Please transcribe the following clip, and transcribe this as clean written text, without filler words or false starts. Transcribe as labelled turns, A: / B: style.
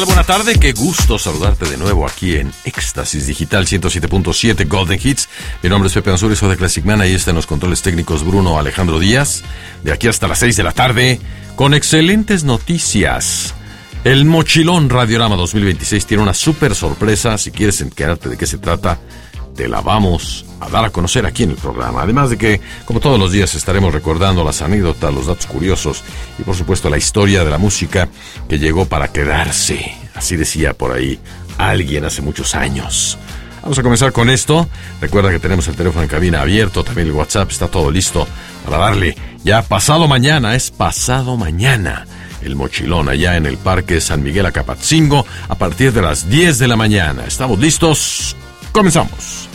A: Buenas tardes, qué gusto saludarte de nuevo aquí en Éxtasis Digital 107.7 Golden Hits. Mi nombre es Pepe Ansúrez, soy de Classic Man, ahí está en los controles técnicos Bruno Alejandro Díaz. De aquí hasta las 6 de la tarde, con excelentes noticias. El Mochilón Radiorama 2026 tiene una súper sorpresa. Si quieres enterarte de qué se trata, te la vamos a dar a conocer aquí en el programa. Además de que, como todos los días, estaremos recordando las anécdotas, los datos curiosos y, por supuesto, la historia de la música que llegó para quedarse. Así decía por ahí alguien hace muchos años. Vamos a comenzar con esto. Recuerda que tenemos el teléfono en cabina abierto, también el WhatsApp, está todo listo para darle. Ya pasado mañana, el Mochilón allá en el Parque San Miguel Acapatzingo a partir de las 10 de la mañana. ¿Estamos listos? Comenzamos.